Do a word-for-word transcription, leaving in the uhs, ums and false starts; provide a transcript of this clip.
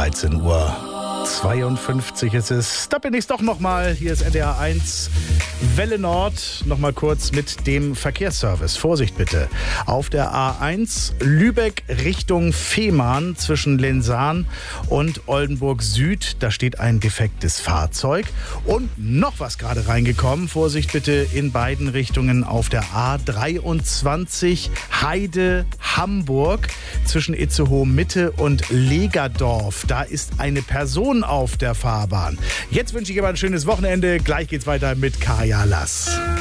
dreizehn Uhr zweiundfünfzig ist es. Da bin ich doch nochmal. Hier ist N D R eins Welle Nord. Nochmal kurz mit dem Verkehrsservice. Vorsicht bitte. Auf der A eins Lübeck Richtung Fehmarn zwischen Lensahn und Oldenburg Süd. Da steht ein defektes Fahrzeug. Und noch was gerade reingekommen. Vorsicht bitte in beiden Richtungen auf der A dreiundzwanzig Heide Hamburg zwischen Itzehoe Mitte und Legerdorf. Da ist eine Person auf der Fahrbahn. Jetzt wünsche ich aber ein schönes Wochenende. Gleich geht's weiter mit Kaya Lass.